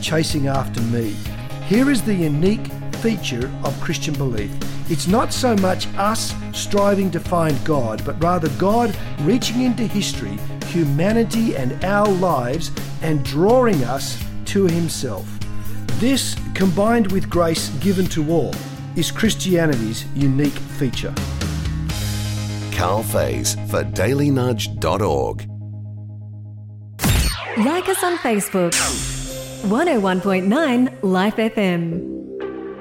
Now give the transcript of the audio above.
chasing after me. Here is the unique feature of Christian belief. It's not so much us striving to find God, but rather God reaching into history, humanity and our lives and drawing us to himself. This, combined with grace given to all, is Christianity's unique feature. Carl Faze for dailynudge.org. Like us on Facebook. 101.9 Life FM.